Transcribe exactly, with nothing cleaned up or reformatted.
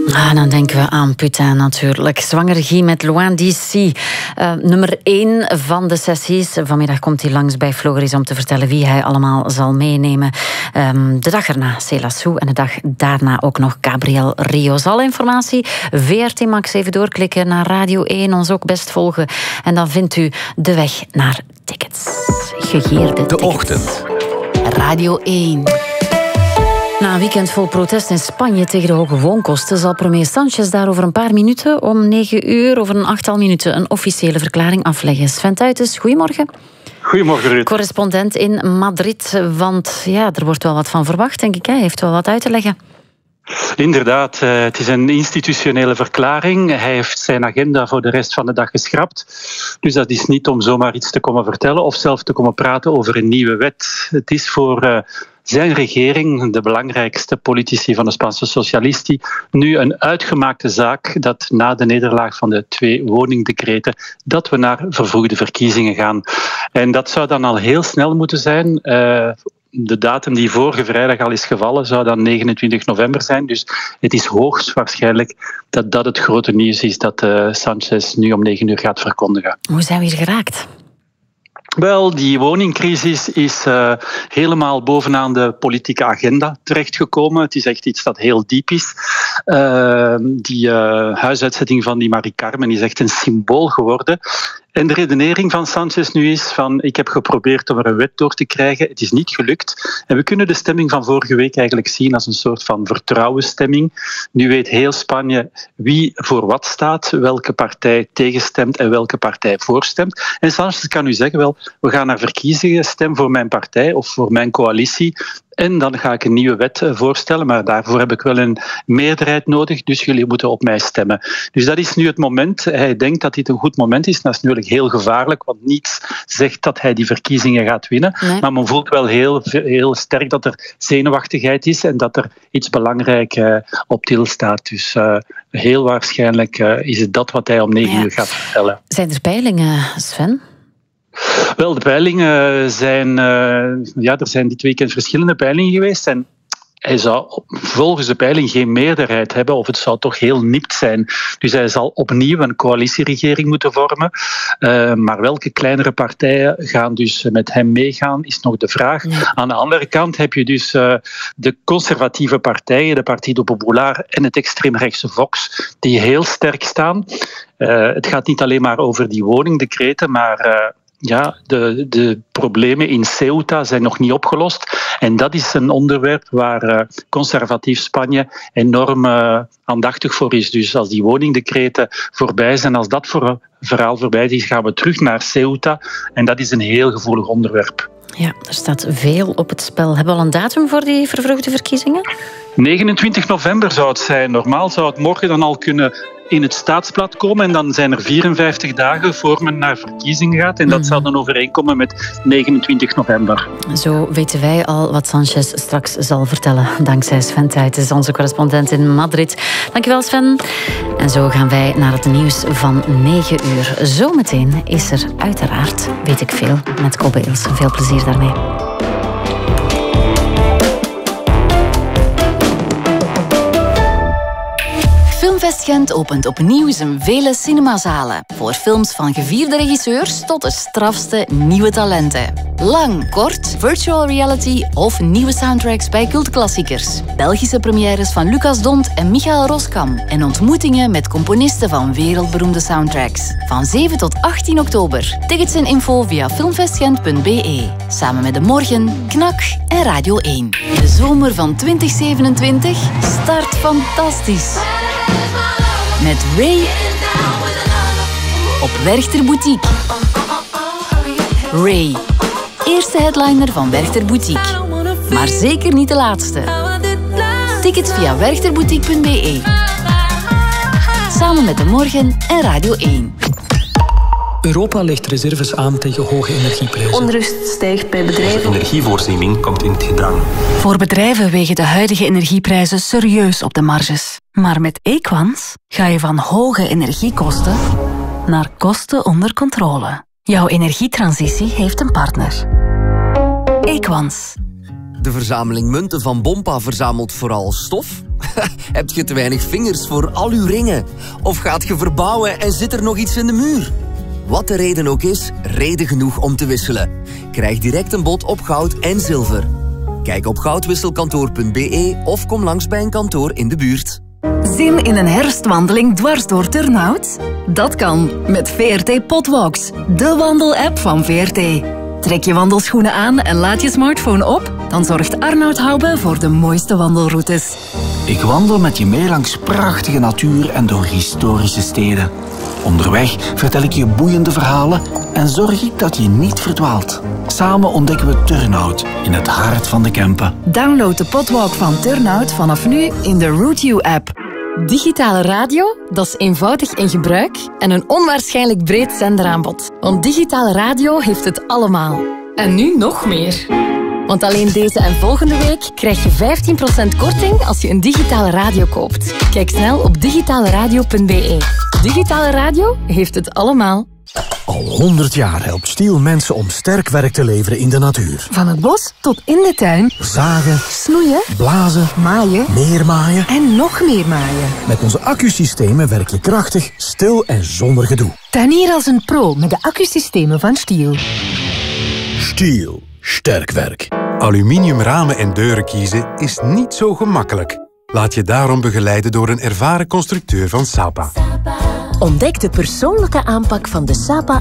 Ah, dan denken we aan Putin natuurlijk. Zwangerregie met Loin d'ici. Uh, nummer één van de sessies. Vanmiddag komt hij langs bij Floris om te vertellen wie hij allemaal zal meenemen. Um, de dag erna Célassou en de dag daarna ook nog Gabriel Rios. Alle informatie, V R T Max, even doorklikken naar Radio één, ons ook best volgen. En dan vindt u de weg naar tickets. Gegeerde tickets. De ochtend. Radio één. Na een weekend vol protest in Spanje tegen de hoge woonkosten zal premier Sánchez daar over een paar minuten, om negen uur, over een achttal minuten, een officiële verklaring afleggen. Sven Tuytens, goedemorgen. Goedemorgen, Ruud. Correspondent in Madrid, want ja, er wordt wel wat van verwacht, denk ik. Hij heeft wel wat uit te leggen. Inderdaad, het is een institutionele verklaring. Hij heeft zijn agenda voor de rest van de dag geschrapt. Dus dat is niet om zomaar iets te komen vertellen of zelf te komen praten over een nieuwe wet. Het is voor zijn regering, de belangrijkste politici van de Spaanse socialisti, nu een uitgemaakte zaak dat na de nederlaag van de twee woningdecreten, dat we naar vervroegde verkiezingen gaan. En dat zou dan al heel snel moeten zijn. Uh, De datum die vorige vrijdag al is gevallen zou dan negenentwintig november zijn. Dus het is hoogstwaarschijnlijk dat dat het grote nieuws is dat uh, Sánchez nu om negen uur gaat verkondigen. Hoe zijn we hier geraakt? Wel, die woningcrisis is uh, helemaal bovenaan de politieke agenda terechtgekomen. Het is echt iets dat heel diep is. Uh, die uh, huisuitzetting van die Mari Carmen is echt een symbool geworden. En de redenering van Sánchez nu is van ik heb geprobeerd om er een wet door te krijgen. Het is niet gelukt. En we kunnen de stemming van vorige week eigenlijk zien als een soort van vertrouwensstemming. Nu weet heel Spanje wie voor wat staat, welke partij tegenstemt en welke partij voorstemt. En Sánchez kan nu zeggen, wel, we gaan naar verkiezingen, stem voor mijn partij of voor mijn coalitie. En dan ga ik een nieuwe wet voorstellen, maar daarvoor heb ik wel een meerderheid nodig, dus jullie moeten op mij stemmen. Dus dat is nu het moment. Hij denkt dat dit een goed moment is. Dat is natuurlijk heel gevaarlijk, want niets zegt dat hij die verkiezingen gaat winnen. Nee. Maar men voelt wel heel, heel sterk dat er zenuwachtigheid is en dat er iets belangrijks uh, op til staat. Dus uh, heel waarschijnlijk uh, is het dat wat hij om negen ja. uur gaat vertellen. Zijn er peilingen, Sven? Wel, de peilingen zijn... Uh, ja, er zijn dit weekend verschillende peilingen geweest. En hij zou volgens de peiling geen meerderheid hebben, of het zou toch heel nipt zijn. Dus hij zal opnieuw een coalitieregering moeten vormen. Uh, maar welke kleinere partijen gaan dus met hem meegaan, is nog de vraag. Ja. Aan de andere kant heb je dus uh, de conservatieve partijen, de Partido Popular en het extreemrechtse Vox, die heel sterk staan. Uh, het gaat niet alleen maar over die woningdecreten, maar... Uh, Ja, de, de problemen in Ceuta zijn nog niet opgelost. En dat is een onderwerp waar uh, conservatief Spanje enorm uh, aandachtig voor is. Dus als die woningdecreten voorbij zijn, als dat voor, verhaal voorbij is, gaan we terug naar Ceuta. En dat is een heel gevoelig onderwerp. Ja, er staat veel op het spel. Hebben we al een datum voor die vervroegde verkiezingen? negenentwintig november zou het zijn. Normaal zou het morgen dan al kunnen in het staatsblad komen en dan zijn er vierenvijftig dagen voor men naar verkiezingen gaat. En dat mm-hmm. zou dan overeenkomen met negenentwintig november. Zo weten wij al wat Sánchez straks zal vertellen. Dankzij Sven Tuytens, onze correspondent in Madrid. Dankjewel, Sven. En zo gaan wij naar het nieuws van negen uur. Zometeen is er uiteraard, weet ik veel, met Kobe Ils. Veel plezier daarmee. Filmfest Gent opent opnieuw zijn vele cinemazalen. Voor films van gevierde regisseurs tot de strafste nieuwe talenten. Lang, kort, virtual reality of nieuwe soundtracks bij cultklassiekers. Belgische premières van Lucas Dont en Michael Roskam. En ontmoetingen met componisten van wereldberoemde soundtracks. Van zeven tot achttien oktober. Tickets en info via filmfestgent punt b e. Samen met De Morgen, Knak en Radio één. De zomer van twintig zevenentwintig start fantastisch. Met Ray op Werchter Boutique. Ray, eerste headliner van Werchter Boutique. Maar zeker niet de laatste. Tickets via werchterboutique punt b e. Samen met De Morgen en Radio één. Europa legt reserves aan tegen hoge energieprijzen. Onrust stijgt bij bedrijven. De energievoorziening komt in het gedrang. Voor bedrijven wegen de huidige energieprijzen serieus op de marges. Maar met Equans ga je van hoge energiekosten naar kosten onder controle. Jouw energietransitie heeft een partner. Equans. De verzameling munten van Bompa verzamelt vooral stof, Heb je te weinig vingers voor al uw ringen? Of gaat je verbouwen en zit er nog iets in de muur? Wat de reden ook is, reden genoeg om te wisselen. Krijg direct een bod op goud en zilver. Kijk op goudwisselkantoor punt b e of kom langs bij een kantoor in de buurt. Zin in een herfstwandeling dwars door Turnhout? Dat kan met V R T Potwalks, de wandelapp van V R T. Trek je wandelschoenen aan en laat je smartphone op, dan zorgt Arnoud Hoube voor de mooiste wandelroutes. Ik wandel met je mee langs prachtige natuur en door historische steden. Onderweg vertel ik je boeiende verhalen en zorg ik dat je niet verdwaalt. Samen ontdekken we Turnhout in het hart van de Kempen. Download de Potwalk van Turnhout vanaf nu in de Route You app. Digitale radio, dat is eenvoudig in gebruik en een onwaarschijnlijk breed zenderaanbod. Want digitale radio heeft het allemaal. En nu nog meer. Want alleen deze en volgende week krijg je vijftien procent korting als je een digitale radio koopt. Kijk snel op digitale radio punt b e. Digitale radio heeft het allemaal. Al honderd jaar helpt Stiel mensen om sterk werk te leveren in de natuur. Van het bos tot in de tuin. Zagen, snoeien, blazen, maaien, neermaaien en nog meer maaien. Met onze accusystemen werk je krachtig, stil en zonder gedoe. Tuinier als een pro met de accusystemen van Stiel. Stiel. Sterk werk. Aluminium ramen en deuren kiezen is niet zo gemakkelijk. Laat je daarom begeleiden door een ervaren constructeur van Sapa. Ontdek de persoonlijke aanpak van de Sapa